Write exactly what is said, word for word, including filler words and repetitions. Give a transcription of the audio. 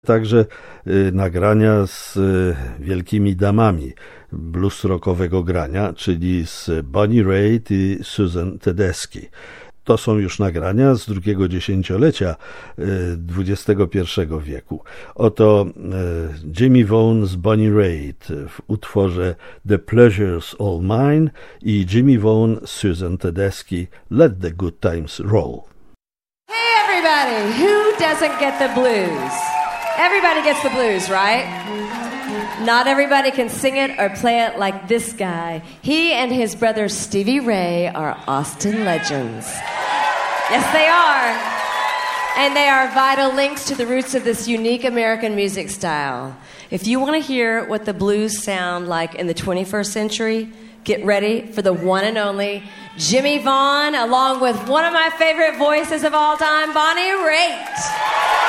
Także y, nagrania z y, wielkimi damami blues rockowego grania, czyli z Bonnie Raitt i Susan Tedeschi. To są już nagrania z drugiego dziesięciolecia y, dwudziestego pierwszego wieku. Oto y, Jimmy Vaughan z Bonnie Raitt w utworze The Pleasure's All Mine i Jimmy Vaughan, Susan Tedeschi, Let the Good Times Roll. Hey everybody, who doesn't get the blues? Everybody gets the blues, right? Not everybody can sing it or play it like this guy. He and his brother Stevie Ray are Austin legends. Yes, they are. And they are vital links to the roots of this unique American music style. If you want to hear what the blues sound like in the twenty-first century, get ready for the one and only Jimmy Vaughan, along with one of my favorite voices of all time, Bonnie Raitt.